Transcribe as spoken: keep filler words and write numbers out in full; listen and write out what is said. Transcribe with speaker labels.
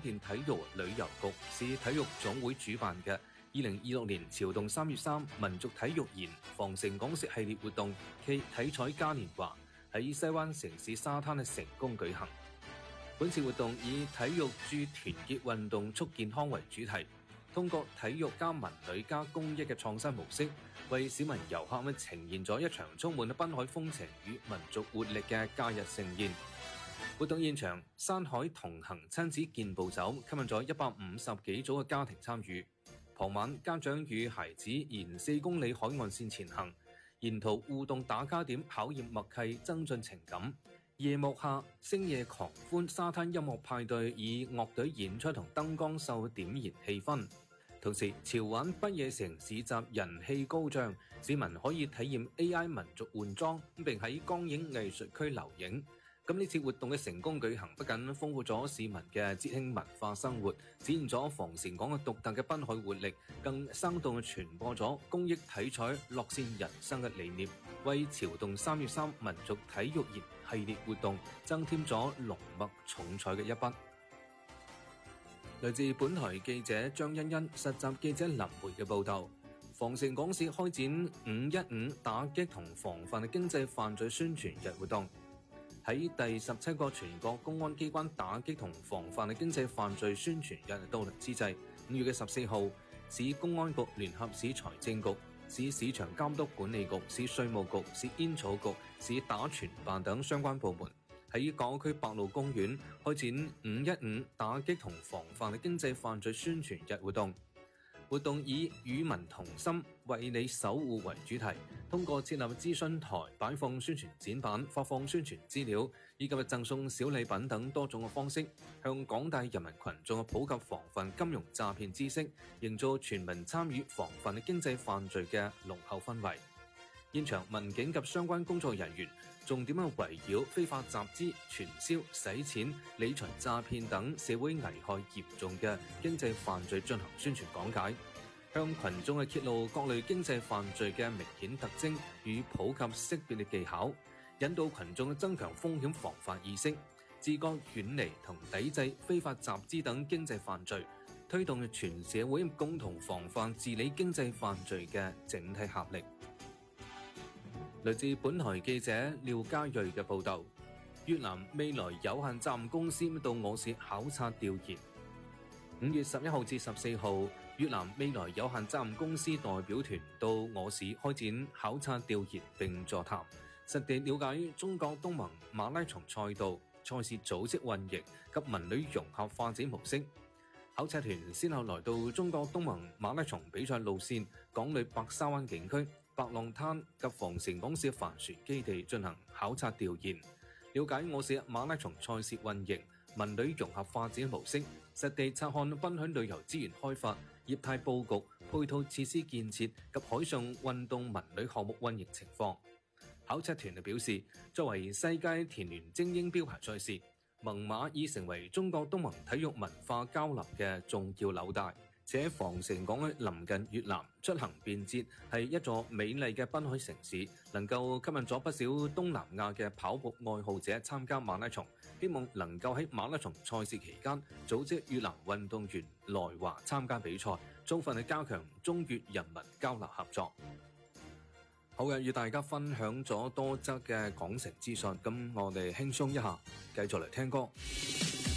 Speaker 1: 田體育旅遊局市體育總會主辦嘅二零二六年潮動三月三民族體育節防城港式系列活動暨體彩嘉年華喺西灣城市沙灘嘅成功舉行。本次活動以體育助團結運動促健康為主題，通過體育加文旅加公益嘅創新模式，為市民遊客咁呈現咗一場充滿濱海風情與民族活力嘅假日盛宴。活動現場，山海同行親子健步走吸引咗一百五十幾組嘅家庭參與。傍晚，家長與孩子沿四公里海岸線前行，沿途互動打卡點考驗默契，增進情感。夜幕下，星夜狂歡沙灘音樂派對以樂隊演出同燈光秀點燃氣氛。同時，潮玩不夜城市集人氣高漲，市民可以體驗 A I 民族換裝，並喺光影藝術區留影。咁呢次活動嘅成功舉行，不僅豐富咗市民嘅節慶文化生活，展現咗防城港嘅獨特嘅濱海活力，更生動嘅傳播咗公益體彩樂善人生嘅理念，為潮動三月三民族體育節系列活動增添咗濃墨重彩嘅一筆。來自本台記者張欣欣、實習記者林梅嘅報道，防城港市開展五一五打擊同防範嘅經濟犯罪宣傳日活動。喺第十七個全國公安機關打擊同防範嘅經濟犯罪宣傳日到嚟之際，五月嘅十四號，市公安局聯合市財政局、市市場監督管理局、市稅務局、市煙草局、市打傳辦等相關部門喺港區百路公園開展五一五打擊同防範嘅經濟犯罪宣傳日活動。活動以與民同心，為你守護為主題，通過設立諮詢台、擺放宣傳展板、發放宣傳資料，以及贈送小禮品等多種嘅方式，向廣大人民群眾普及防範金融詐騙知識，營造全民參與防範經濟犯罪嘅濃厚氛圍。現場民警及相關工作人員重點係圍繞非法集資、傳銷、洗錢、理財詐騙等社會危害嚴重嘅經濟犯罪進行宣傳講解，向群眾揭露各類經濟犯罪嘅明顯特徵與普及識別嘅技巧，引導群眾增強風險防範意識，自覺遠離同抵制非法集資等經濟犯罪，推動全社會共同防範治理經濟犯罪嘅整體合力。來自本台記者廖嘉瑞嘅報道，越南未來有限責任公司到我市考察調研。五月十一號至十四號，越南未來有限責任公司代表團到我市開展考察調研並座談，實地了解中國東盟馬拉松賽道、賽事組織運營及文旅融合發展模式。考察團先後來到中國東盟馬拉松比賽路線港女白沙灣景區、白浪灘及防城港市帆船基地進行考察調研，了解我市馬拉松賽事運營、文旅融合發展模式，實地察看濱海旅遊資源開發、業態佈局、配套設施建設及海上運動文旅項目運營情況。考察團表示，作為世界田聯精英標牌賽事，蒙馬已成為中國東盟體育文化交流嘅重要紐帶，且防城港鄰近越南，出行便捷，係一座美麗嘅濱海城市，能夠吸引咗不少東南亞嘅跑步愛好者參加馬拉松，希望能夠喺馬拉松賽事期間組織越南運動員來華參加比賽，充分去加強中越人民交流合作。好嘅，與大家分享咗多則嘅港城資訊，咁我哋輕鬆一下，繼續嚟聽歌。